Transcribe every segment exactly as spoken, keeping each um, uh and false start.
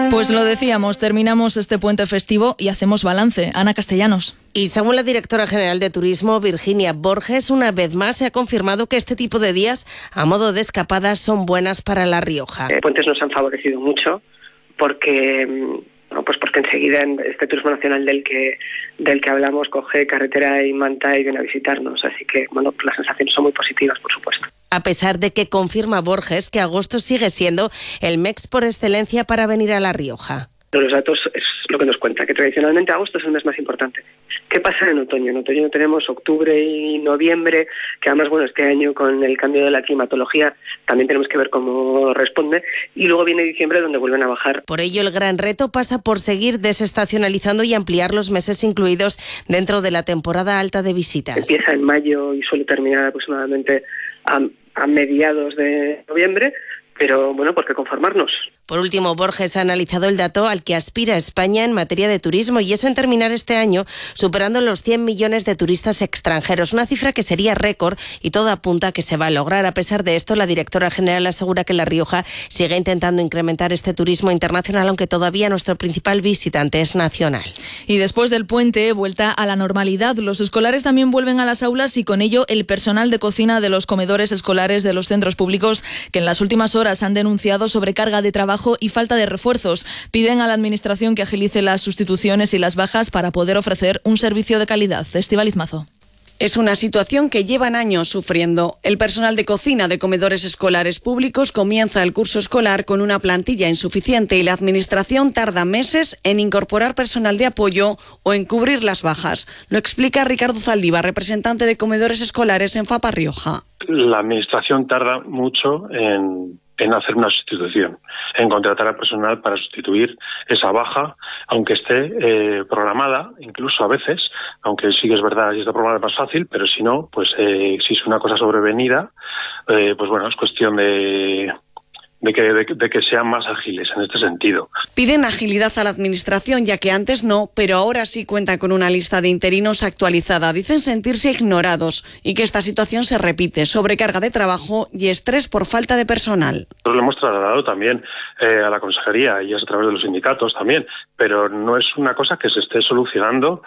Pues lo decíamos, terminamos este puente festivo y hacemos balance. Ana Castellanos. Y según la directora general de Turismo, Virginia Borges, una vez más se ha confirmado que este tipo de días, a modo de escapadas, son buenas para La Rioja. Eh, puentes nos han favorecido mucho porque, no, pues porque enseguida este turismo nacional del que del que hablamos coge carretera y manta y viene a visitarnos. Así que, bueno, las sensaciones son muy positivas, por supuesto. A pesar de que confirma Borges que agosto sigue siendo el mes por excelencia para venir a La Rioja. Los datos es lo que nos cuenta, que tradicionalmente agosto es el mes más importante. ¿Qué pasa en otoño? En otoño tenemos octubre y noviembre, que además, bueno, este año con el cambio de la climatología también tenemos que ver cómo responde, y luego viene diciembre donde vuelven a bajar. Por ello, el gran reto pasa por seguir desestacionalizando y ampliar los meses incluidos dentro de la temporada alta de visitas. Empieza en mayo y suele terminar aproximadamente a, a mediados de noviembre, pero bueno, ¿por qué conformarnos? Por último, Borges ha analizado el dato al que aspira España en materia de turismo, y es en terminar este año superando los cien millones de turistas extranjeros, una cifra que sería récord y todo apunta a que se va a lograr. A pesar de esto, la directora general asegura que La Rioja sigue intentando incrementar este turismo internacional, aunque todavía nuestro principal visitante es nacional. Y después del puente, vuelta a la normalidad. Los escolares también vuelven a las aulas y con ello el personal de cocina de los comedores escolares de los centros públicos, que en las últimas horas han denunciado sobrecarga de trabajo y falta de refuerzos. Piden a la Administración que agilice las sustituciones y las bajas para poder ofrecer un servicio de calidad. Estíbaliz Mazo. Es una situación que llevan años sufriendo. El personal de cocina de comedores escolares públicos comienza el curso escolar con una plantilla insuficiente y la Administración tarda meses en incorporar personal de apoyo o en cubrir las bajas. Lo explica Ricardo Zaldívar, representante de comedores escolares en FAPA Rioja. La Administración tarda mucho en... en hacer una sustitución, en contratar a personal para sustituir esa baja, aunque esté eh, programada, incluso a veces, aunque sí que es verdad, si está programada es más fácil, pero si no, pues eh, si es una cosa sobrevenida, eh, pues bueno, es cuestión de... De que, de, de que sean más ágiles en este sentido. Piden agilidad a la Administración, ya que antes no, pero ahora sí cuenta con una lista de interinos actualizada. Dicen sentirse ignorados y que esta situación se repite, sobrecarga de trabajo y estrés por falta de personal. Nosotros lo hemos trasladado también eh, a la Consejería y es a través de los sindicatos también, pero no es una cosa que se esté solucionando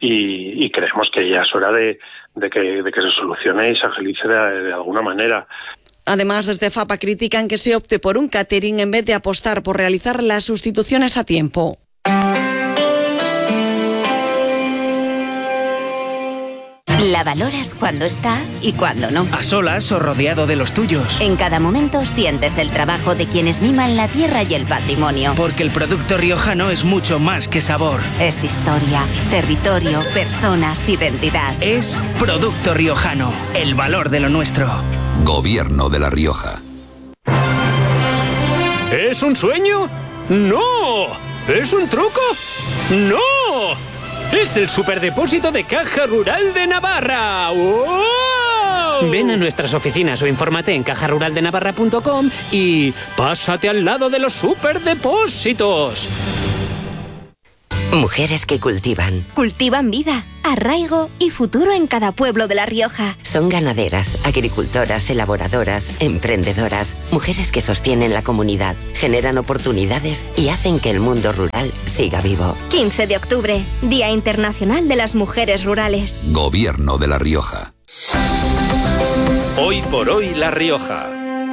y, y creemos que ya es hora de, de, que, de que se solucione y se agilice de, de alguna manera. Además, desde FAPA critican que se opte por un catering en vez de apostar por realizar las sustituciones a tiempo. La valoras cuando está y cuando no. A solas o rodeado de los tuyos. En cada momento sientes el trabajo de quienes miman la tierra y el patrimonio. Porque el producto riojano es mucho más que sabor. Es historia, territorio, personas, identidad. Es producto riojano, el valor de lo nuestro. Gobierno de La Rioja. ¿Es un sueño? ¡No! ¿Es un truco? ¡No! ¡Es el superdepósito de Caja Rural de Navarra! ¡Wow! Ven a nuestras oficinas o infórmate en caja rural de navarra punto com y pásate al lado de los superdepósitos. Mujeres que cultivan. Cultivan vida, arraigo y futuro en cada pueblo de La Rioja. Son ganaderas, agricultoras, elaboradoras, emprendedoras. Mujeres que sostienen la comunidad, generan oportunidades y hacen que el mundo rural siga vivo. quince de octubre, Día Internacional de las Mujeres Rurales. Gobierno de La Rioja. Hoy por hoy La Rioja.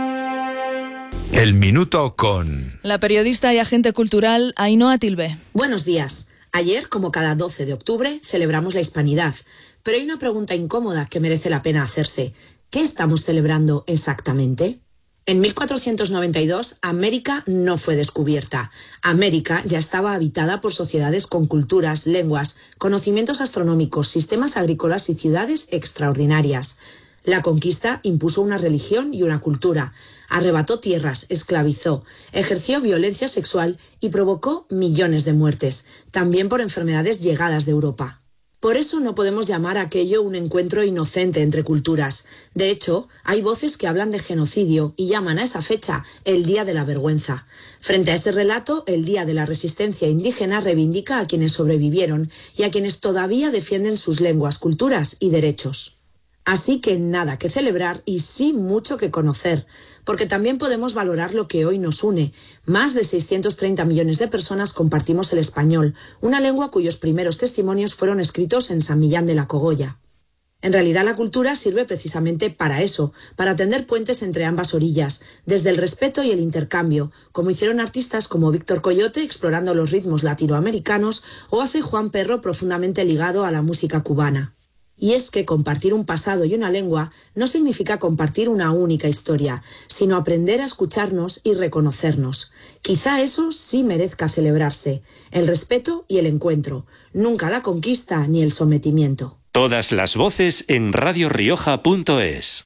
El minuto con... la periodista y agente cultural Ainhoa Tilbe. Buenos días. Ayer, como cada doce de octubre, celebramos la Hispanidad. Pero hay una pregunta incómoda que merece la pena hacerse. ¿Qué estamos celebrando exactamente? En mil cuatrocientos noventa y dos, América no fue descubierta. América ya estaba habitada por sociedades con culturas, lenguas, conocimientos astronómicos, sistemas agrícolas y ciudades extraordinarias. La conquista impuso una religión y una cultura, arrebató tierras, esclavizó, ejerció violencia sexual y provocó millones de muertes, también por enfermedades llegadas de Europa. Por eso no podemos llamar a aquello un encuentro inocente entre culturas. De hecho, hay voces que hablan de genocidio y llaman a esa fecha el Día de la Vergüenza. Frente a ese relato, el Día de la Resistencia Indígena reivindica a quienes sobrevivieron y a quienes todavía defienden sus lenguas, culturas y derechos. Así que nada que celebrar y sí mucho que conocer, porque también podemos valorar lo que hoy nos une. Más de seiscientos treinta millones de personas compartimos el español, una lengua cuyos primeros testimonios fueron escritos en San Millán de la Cogolla. En realidad la cultura sirve precisamente para eso, para tender puentes entre ambas orillas, desde el respeto y el intercambio, como hicieron artistas como Víctor Coyote explorando los ritmos latinoamericanos o hace Juan Perro profundamente ligado a la música cubana. Y es que compartir un pasado y una lengua no significa compartir una única historia, sino aprender a escucharnos y reconocernos. Quizá eso sí merezca celebrarse, el respeto y el encuentro, nunca la conquista ni el sometimiento. Todas las voces en radio rioja punto es.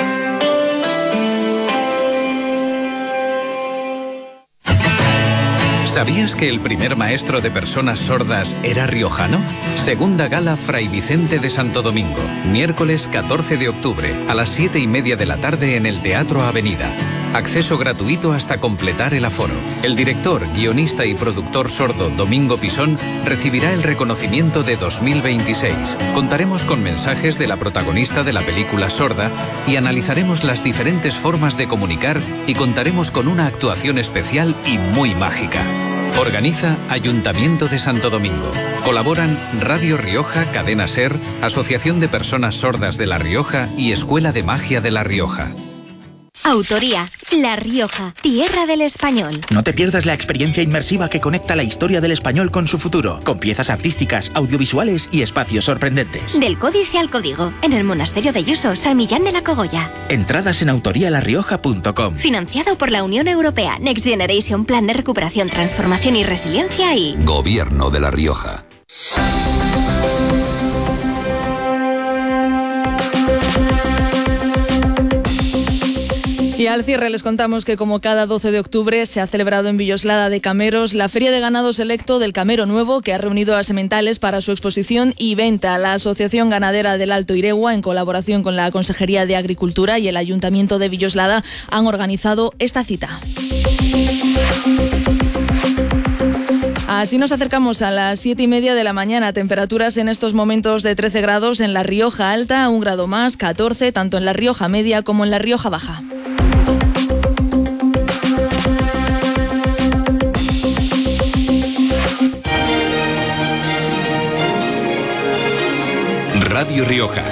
¿Sabías que el primer maestro de personas sordas era riojano? Segunda Gala Fray Vicente de Santo Domingo, miércoles catorce de octubre, a las siete y media de la tarde en el Teatro Avenida. Acceso gratuito hasta completar el aforo. El director, guionista y productor sordo Domingo Pisón recibirá el reconocimiento de dos mil veintiséis. Contaremos con mensajes de la protagonista de la película Sorda y analizaremos las diferentes formas de comunicar y contaremos con una actuación especial y muy mágica. Organiza Ayuntamiento de Santo Domingo. Colaboran Radio Rioja, Cadena Ser, Asociación de Personas Sordas de La Rioja y Escuela de Magia de La Rioja. Autoría, La Rioja, tierra del español. No te pierdas la experiencia inmersiva que conecta la historia del español con su futuro, con piezas artísticas, audiovisuales y espacios sorprendentes. Del códice al código, en el Monasterio de Yuso, San Millán de la Cogolla. Entradas en autoría la rioja punto com. Financiado por la Unión Europea, Next Generation, Plan de Recuperación, Transformación y Resiliencia y... Gobierno de La Rioja. Y al cierre les contamos que como cada doce de octubre se ha celebrado en Villoslada de Cameros la Feria de Ganado Selecto del Camero Nuevo, que ha reunido a sementales para su exposición y venta. La Asociación Ganadera del Alto Iregua, en colaboración con la Consejería de Agricultura y el Ayuntamiento de Villoslada, han organizado esta cita. Así nos acercamos a las siete y media de la mañana. Temperaturas en estos momentos de trece grados en La Rioja Alta, un grado más, catorce, tanto en La Rioja Media como en La Rioja Baja. Radio Rioja.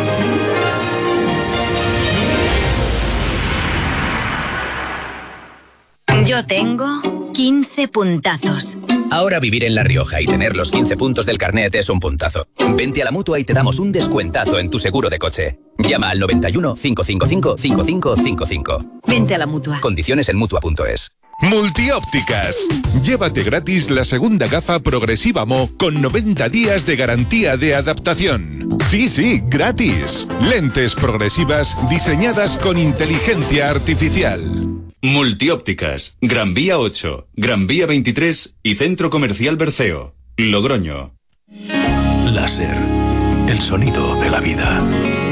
Yo tengo quince puntazos. Ahora vivir en La Rioja y tener los quince puntos del carnet es un puntazo. Vente a la Mutua y te damos un descuentazo en tu seguro de coche. Llama al noventa y uno, cinco cinco cinco, cinco cinco cinco cinco. Vente a la Mutua. Condiciones en mutua punto es. Multiópticas. Llévate gratis la segunda gafa progresiva Mo con noventa días de garantía de adaptación. Sí, sí, gratis. Lentes progresivas diseñadas con inteligencia artificial. Multiópticas. Gran Vía ocho, Gran Vía veintitrés y Centro Comercial Berceo. Logroño. Láser. El sonido de la vida.